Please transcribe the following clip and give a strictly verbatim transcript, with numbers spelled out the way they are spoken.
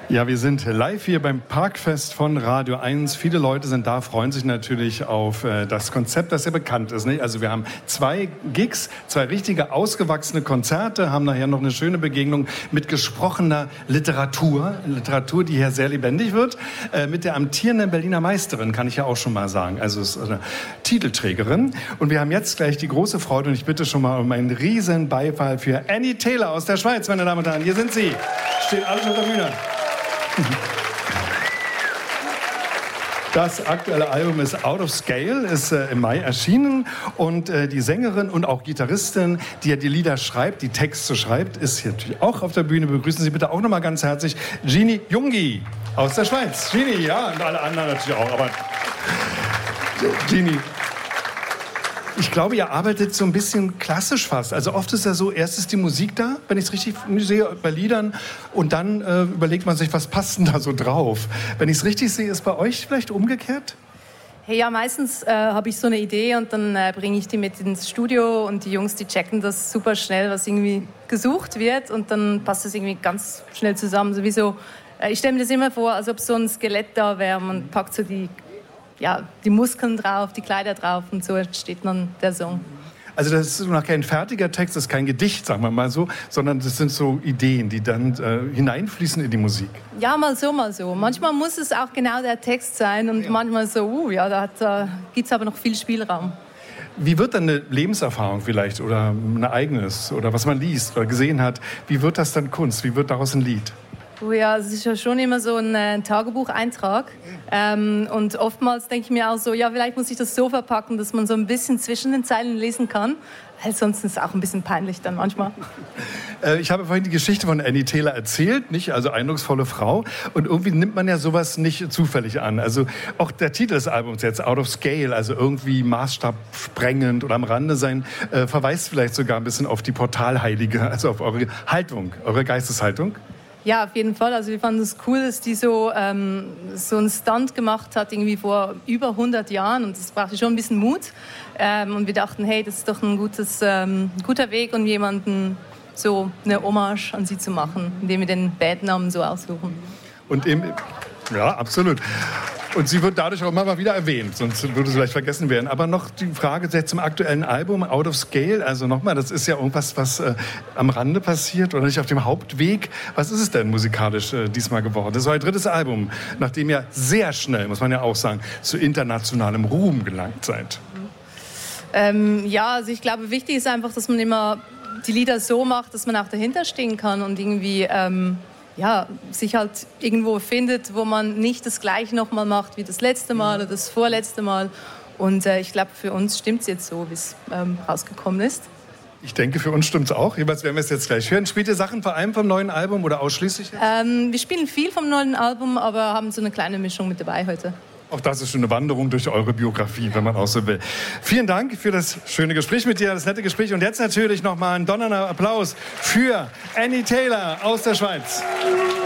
Ja, wir sind live hier beim Parkfest von Radio eins. Viele Leute sind da, freuen sich natürlich auf äh, das Konzept, das ja bekannt ist. Nicht? Also wir haben zwei Gigs, zwei richtige ausgewachsene Konzerte, haben nachher noch eine schöne Begegnung mit gesprochener Literatur. Literatur, die hier sehr lebendig wird, äh, mit der amtierenden Berliner Meisterin, kann ich ja auch schon mal sagen. Also es ist eine Titelträgerin. Und wir haben jetzt gleich die große Freude, und ich bitte schon mal um einen riesen Beifall für Annie Taylor aus der Schweiz, meine Damen und Herren. Hier sind sie. Steht alles auf der Bühne. Das aktuelle Album ist Out of Scale, ist äh, im Mai erschienen, und äh, die Sängerin und auch Gitarristin, die ja die Lieder schreibt, die Texte schreibt, ist hier natürlich auch auf der Bühne. Begrüßen Sie bitte auch nochmal ganz herzlich Gini Jungi aus der Schweiz. Gini, ja, und alle anderen natürlich auch, aber Gini. Ich glaube, ihr arbeitet so ein bisschen klassisch fast. Also oft ist ja so, erst ist die Musik da, wenn ich es richtig sehe, bei Liedern. Und dann äh, überlegt man sich, was passt denn da so drauf? Wenn ich es richtig sehe, ist bei euch vielleicht umgekehrt? Hey, ja, meistens äh, habe ich so eine Idee und dann äh, bringe ich die mit ins Studio und die Jungs, die checken das super schnell, was irgendwie gesucht wird. Und dann passt das irgendwie ganz schnell zusammen. Sowieso, äh, ich stelle mir das immer vor, als ob so ein Skelett da wäre. Man packt so die... ja, die Muskeln drauf, die Kleider drauf, und so entsteht dann der Song. Also das ist noch kein fertiger Text, das ist kein Gedicht, sagen wir mal so, sondern das sind so Ideen, die dann äh, hineinfließen in die Musik. Ja, mal so, mal so. Manchmal muss es auch genau der Text sein und ja. manchmal so, uh, ja, da, da gibt es aber noch viel Spielraum. Wie wird dann eine Lebenserfahrung vielleicht oder ein Ereignis oder was man liest oder gesehen hat, wie wird das dann Kunst, wie wird daraus ein Lied? Oh ja, es ist ja schon immer so ein, ein Tagebucheintrag. Ähm, und oftmals denke ich mir auch so, ja, vielleicht muss ich das so verpacken, dass man so ein bisschen zwischen den Zeilen lesen kann. Weil sonst ist es auch ein bisschen peinlich dann manchmal. Äh, ich habe vorhin die Geschichte von Annie Taylor erzählt, nicht? Also eindrucksvolle Frau. Und irgendwie nimmt man ja sowas nicht zufällig an. Also auch der Titel des Albums jetzt, Out of Scale, also irgendwie maßstabsprengend oder am Rande sein, äh, verweist vielleicht sogar ein bisschen auf die Portalheilige, also auf eure Haltung, eure Geisteshaltung. Ja, auf jeden Fall. Also wir fanden es cool, dass die so, ähm, so einen Stunt gemacht hat, irgendwie vor über hundert Jahren. Und das brauchte schon ein bisschen Mut. Ähm, und wir dachten, hey, das ist doch ein gutes, ähm, guter Weg, um jemanden so eine Hommage an sie zu machen, indem wir den Bandnamen so aussuchen. Und im, ja, absolut. Und sie wird dadurch auch immer mal wieder erwähnt, sonst würde sie vielleicht vergessen werden. Aber noch die Frage jetzt zum aktuellen Album, Out of Scale. Also nochmal, das ist ja irgendwas, was äh, am Rande passiert oder nicht auf dem Hauptweg. Was ist es denn musikalisch äh, diesmal geworden? Das ist euer drittes Album, nachdem ihr sehr schnell, muss man ja auch sagen, zu internationalem Ruhm gelangt seid. Ähm, ja, also ich glaube, wichtig ist einfach, dass man immer die Lieder so macht, dass man auch dahinter stehen kann und irgendwie... Ähm ja, sich halt irgendwo findet, wo man nicht das Gleiche nochmal macht wie das letzte Mal oder das vorletzte Mal. Und äh, ich glaube, für uns stimmt es jetzt so, wie es ähm, rausgekommen ist. Ich denke, für uns stimmt es auch. Jeweils werden wir es jetzt gleich hören. Spielt ihr Sachen vor allem vom neuen Album oder ausschließlich? Ähm, wir spielen viel vom neuen Album, aber haben so eine kleine Mischung mit dabei heute. Auch das ist schon eine Wanderung durch eure Biografie, wenn man auch so will. Vielen Dank für das schöne Gespräch mit dir, das nette Gespräch. Und jetzt natürlich noch mal ein donnernder Applaus für Annie Taylor aus der Schweiz.